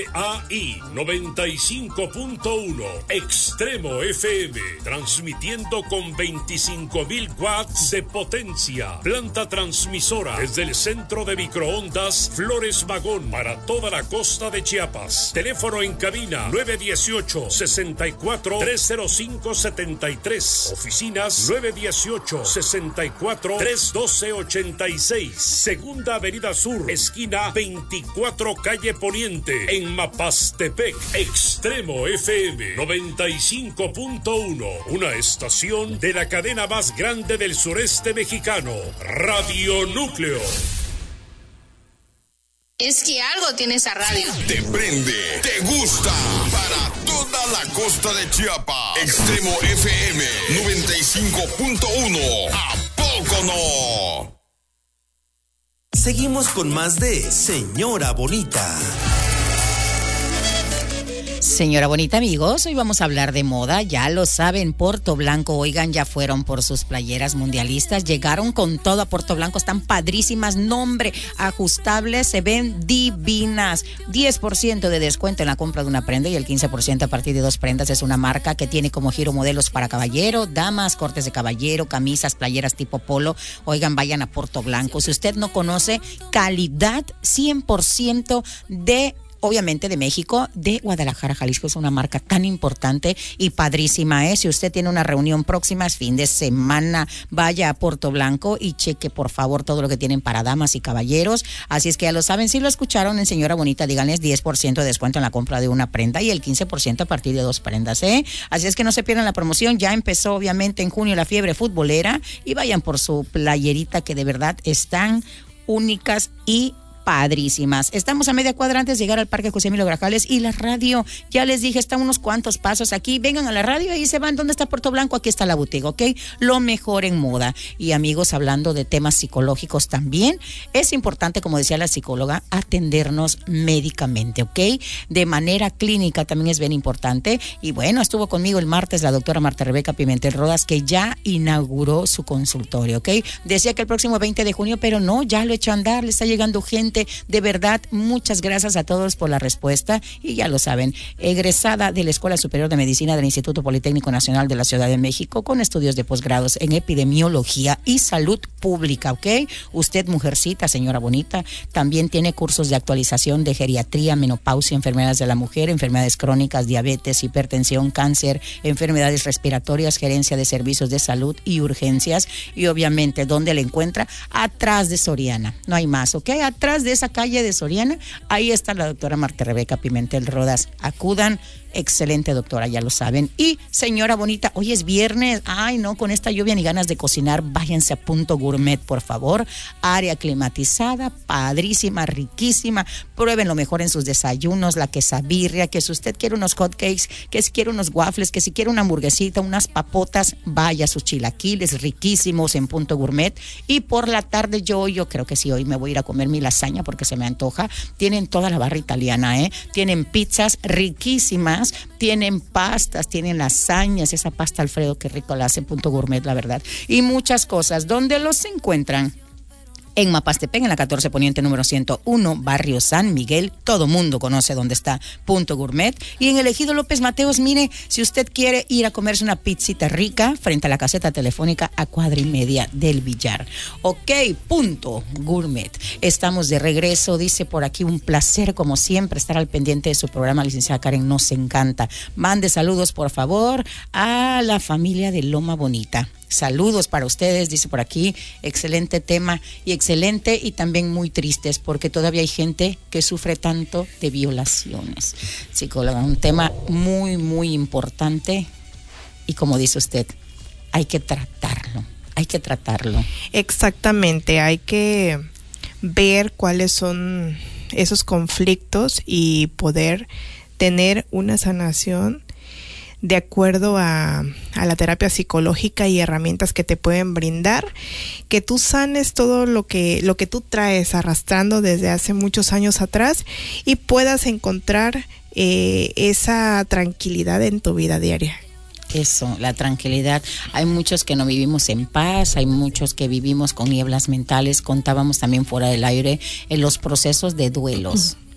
AI 95.1 Extremo FM, transmitiendo con 25,000 watts de potencia. Planta transmisora desde el centro de microondas Flores Magón para toda la costa de Chiapas. Teléfono en cabina 918-64-305-73. Oficinas 918-64-312-86. Segunda Avenida Sur, esquina 24 Calle Poniente, en Mapastepec. Extremo FM 95.1, una estación de la cadena más grande del sureste mexicano, Radio Núcleo. Es que algo tiene esa radio. Te prende, te gusta, para toda la costa de Chiapas. Extremo FM 95.1, ¿a poco no? Seguimos con más de Señora Bonita. Señora Bonita, amigos, hoy vamos a hablar de moda. Ya lo saben, Puerto Blanco, oigan, ya fueron por sus playeras mundialistas, llegaron con todo a Puerto Blanco, están padrísimas, nombre, ajustables, se ven divinas. 10% de descuento en la compra de una prenda y el 15% a partir de 2 prendas. Es una marca que tiene como giro modelos para caballero, damas, cortes de caballero, camisas, playeras tipo polo. Oigan, vayan a Puerto Blanco. Si usted no conoce, calidad 100% obviamente de México, de Guadalajara, Jalisco. Es una marca tan importante y padrísima, ¿eh? Si usted tiene una reunión próxima, es fin de semana, vaya a Puerto Blanco y cheque, por favor, todo lo que tienen para damas y caballeros. Así es que ya lo saben, si lo escucharon en Señora Bonita, díganles 10% de descuento en la compra de una prenda y el 15% a partir de 2 prendas, ¿eh? Así es que no se pierdan la promoción. Ya empezó, obviamente, en junio la fiebre futbolera y vayan por su playerita, que de verdad están únicas y padrísimas. Estamos a media cuadra antes de llegar al Parque José Emilio Grajales y la radio, ya les dije, está unos cuantos pasos aquí. Vengan a la radio y se van. ¿Dónde está Puerto Blanco? Aquí está la boutique, ¿ok? Lo mejor en moda. Y amigos, hablando de temas psicológicos también, es importante, como decía la psicóloga, atendernos médicamente, ¿ok? De manera clínica también es bien importante. Y bueno, estuvo conmigo el martes la doctora Marta Rebeca Pimentel Rodas, que ya inauguró su consultorio, ¿ok? Decía que el próximo 20 de junio, pero no, ya lo echó a andar, le está llegando gente. De verdad, muchas gracias a todos por la respuesta. Y ya lo saben, egresada de la Escuela Superior de Medicina del Instituto Politécnico Nacional de la Ciudad de México, con estudios de posgrados en epidemiología y salud pública, ¿ok? Usted, mujercita, señora bonita, también tiene cursos de actualización de geriatría, menopausia, enfermedades de la mujer, enfermedades crónicas, diabetes, hipertensión, cáncer, enfermedades respiratorias, gerencia de servicios de salud y urgencias. Y obviamente, ¿dónde le encuentra? Atrás de Soriana, no hay más, ¿ok? Atrás de esa calle de Soriana, ahí está la doctora Marta Rebeca Pimentel Rodas. Acudan, excelente doctora, ya lo saben. Y señora bonita, hoy es viernes, ay no, con esta lluvia ni ganas de cocinar, váyanse a Punto Gourmet, por favor. Área climatizada, padrísima, riquísima. Prueben lo mejor en sus desayunos, la quesabirria, que si usted quiere unos hotcakes, que si quiere unos waffles, que si quiere una hamburguesita, unas papotas, vaya a sus chilaquiles riquísimos en Punto Gourmet. Y por la tarde yo creo que sí, hoy me voy a ir a comer mi lasaña porque se me antoja. Tienen toda la barra italiana, tienen pizzas riquísimas, tienen pastas, tienen lasañas, esa pasta Alfredo, qué rico la hace Punto Gourmet, la verdad, y muchas cosas. ¿Dónde los encuentran? En Mapastepec, en la 14 Poniente número 101, barrio San Miguel. Todo mundo conoce dónde está Punto Gourmet. Y en el Ejido López Mateos, mire, si usted quiere ir a comerse una pizzita rica frente a la caseta telefónica a 1.25 del Villar. Ok, Punto Gourmet. Estamos de regreso, dice por aquí, un placer como siempre estar al pendiente de su programa, licenciada Karen, nos encanta. Mande saludos, por favor, a la familia de Loma Bonita. Saludos para ustedes, dice por aquí, excelente tema y excelente y también muy tristes porque todavía hay gente que sufre tanto de violaciones. Psicóloga, un tema muy, muy importante y como dice usted, hay que tratarlo. Exactamente, hay que ver cuáles son esos conflictos y poder tener una sanación de acuerdo a la terapia psicológica y herramientas que te pueden brindar, que tú sanes todo lo que tú traes arrastrando desde hace muchos años atrás y puedas encontrar esa tranquilidad en tu vida diaria. Eso, la tranquilidad. Hay muchos que no vivimos en paz, hay muchos que vivimos con nieblas mentales. Contábamos también fuera del aire en los procesos de duelos.